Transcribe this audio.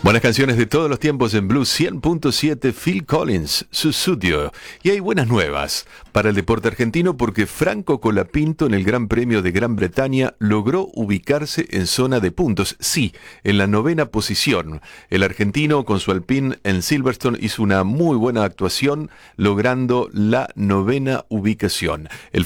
Buenas canciones de todos los tiempos en Blues 100.7, Phil Collins, su estudio. Y hay buenas nuevas para el deporte argentino porque Franco Colapinto en el Gran Premio de Gran Bretaña logró ubicarse en zona de puntos. Sí, en la 9ª posición. El argentino con su Alpine en Silverstone hizo una muy buena actuación logrando la 9ª ubicación. El